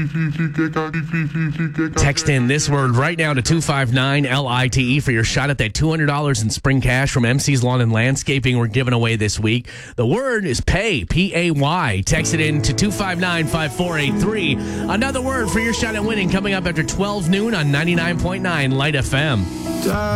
Text in this word right now to 259-LITE for your shot at that $200 in spring cash from MC's Lawn and Landscaping we're giving away this week. The word is pay, P-A-Y. Text it in to 259-5483. Another word for your shot at winning coming up after 12 noon on 99.9 Light FM.